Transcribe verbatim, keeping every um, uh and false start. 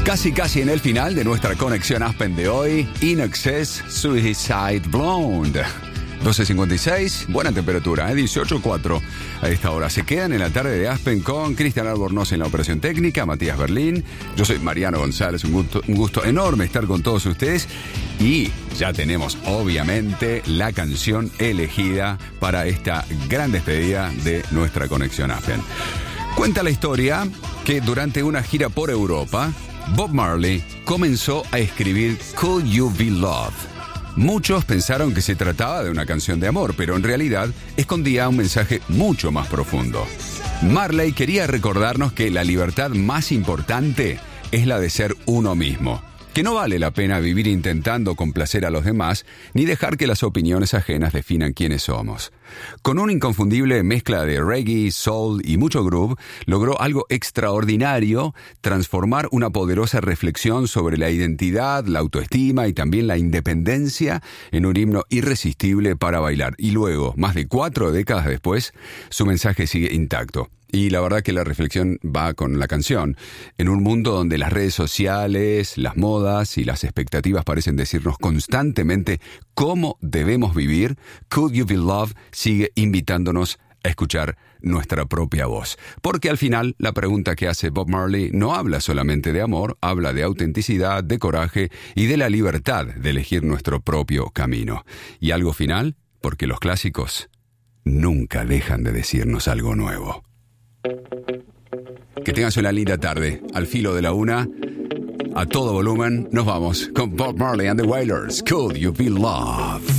Casi casi en el final de nuestra conexión Aspen de hoy, In Excess, Suicide Blonde. doce cincuenta y seis, buena temperatura, ¿eh? dieciocho cuatro a esta hora. Se quedan en la tarde de Aspen con Cristian Albornoz en la operación técnica, Matías Berlín. Yo soy Mariano González, un gusto, un gusto enorme estar con todos ustedes. Y ya tenemos, obviamente, la canción elegida para esta gran despedida de nuestra conexión Aspen. Cuenta la historia que durante una gira por Europa, Bob Marley comenzó a escribir Could You Be Loved. Muchos pensaron que se trataba de una canción de amor, pero en realidad escondía un mensaje mucho más profundo. Marley quería recordarnos que la libertad más importante es la de ser uno mismo, que no vale la pena vivir intentando complacer a los demás, ni dejar que las opiniones ajenas definan quiénes somos. Con una inconfundible mezcla de reggae, soul y mucho groove, logró algo extraordinario: transformar una poderosa reflexión sobre la identidad, la autoestima y también la independencia en un himno irresistible para bailar. Y luego, más de cuatro décadas después, su mensaje sigue intacto. Y la verdad que la reflexión va con la canción. En un mundo donde las redes sociales, las modas y las expectativas parecen decirnos constantemente cómo debemos vivir, Could You Be Loved sigue invitándonos a escuchar nuestra propia voz. Porque al final, la pregunta que hace Bob Marley no habla solamente de amor, habla de autenticidad, de coraje y de la libertad de elegir nuestro propio camino. Y algo final, porque los clásicos nunca dejan de decirnos algo nuevo. Que tengas una linda tarde. Al filo de la una, a todo volumen, nos vamos con Bob Marley and the Wailers. Could You Be Loved?